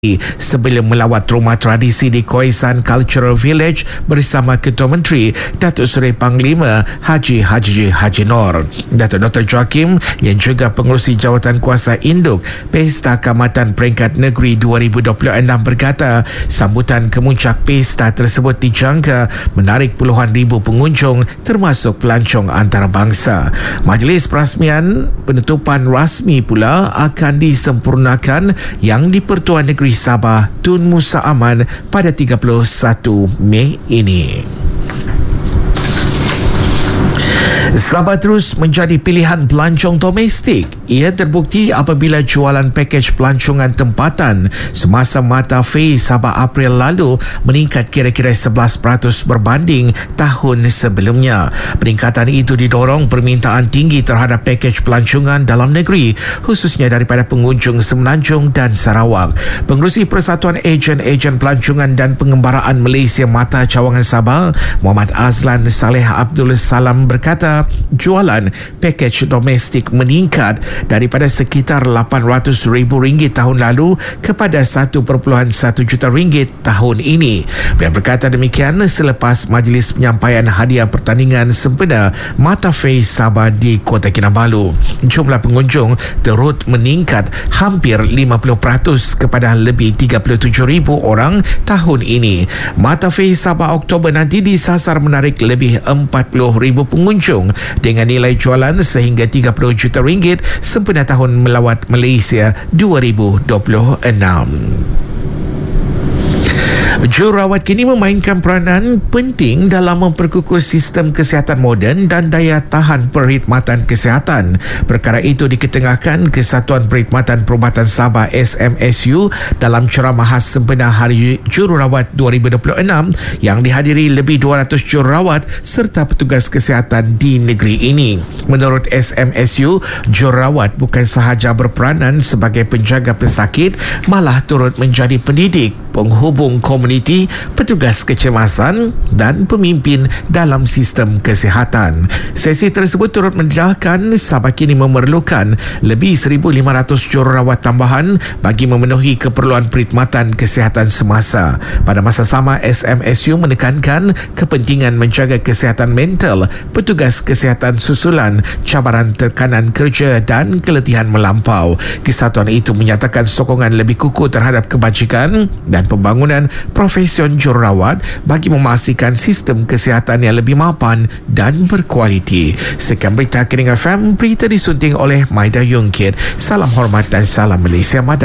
sebelum melawat rumah tradisi di Khoisan Cultural Village bersama Ketua Menteri Datuk Seri Panglima Haji Nur. Datuk Dr. Joakim yang juga pengerusi jawatan kuasa induk Pesta Kaamatan Peringkat Negeri 2026 berkata sambutan kemuncak pesta tersebut dijangka menarik puluhan ribu pengunjung termasuk pelancong antarabangsa. Majlis perasmian penutupan rasmi pula akan disempurnakan yang di-Pertuan Negeri Sabah Tun Musa Aman pada 31 Mei ini. Sabah terus menjadi pilihan pelancong domestik. Ia terbukti apabila jualan pakej pelancongan tempatan semasa Mata Fair Sabah April lalu meningkat kira-kira 11% berbanding tahun sebelumnya. Peningkatan itu didorong permintaan tinggi terhadap pakej pelancongan dalam negeri, khususnya daripada pengunjung Semenanjung dan Sarawak. Pengerusi Persatuan Ejen-Ejen Pelancongan dan Pengembaraan Malaysia Mata Cawangan Sabah, Muhammad Azlan Saleh Abdul Salam berkata, jualan pakej domestik meningkat daripada sekitar RM800,000 tahun lalu kepada RM1.1 juta tahun ini. Beliau berkata demikian selepas majlis penyampaian hadiah pertandingan sempena Mata Fair Sabah di Kota Kinabalu. Jumlah pengunjung turut meningkat hampir 50% kepada lebih 37,000 orang tahun ini. Mata Fair Sabah Oktober nanti disasar menarik lebih 40,000 pengunjung dengan nilai jualan sehingga RM30 juta sempena tahun melawat Malaysia 2026. Jururawat kini memainkan peranan penting dalam memperkukuh sistem kesihatan moden dan daya tahan perkhidmatan kesihatan. Perkara itu diketengahkan Kesatuan Perkhidmatan Perubatan Sabah SMSU dalam ceramah khas sempena Hari Jururawat 2026 yang dihadiri lebih 200 jururawat serta petugas kesihatan di negeri ini. Menurut SMSU, jururawat bukan sahaja berperanan sebagai penjaga pesakit, malah turut menjadi pendidik, penghubung komuniti, petugas kecemasan dan pemimpin dalam sistem kesihatan. Sesi tersebut turut mendedahkan Sabah kini memerlukan lebih 1,500 jururawat tambahan bagi memenuhi keperluan perkhidmatan kesihatan semasa. Pada masa sama, SMSU menekankan kepentingan menjaga kesihatan mental petugas kesihatan susulan cabaran tekanan kerja dan keletihan melampau. Kesatuan itu menyatakan sokongan lebih kukuh terhadap kebajikan dan pembangunan profesion jururawat bagi memastikan sistem kesihatan yang lebih mapan dan berkualiti. Sekian berita Kering FM, berita disunting oleh Maida Yungkit. Salam hormat dan salam Malaysia Madani.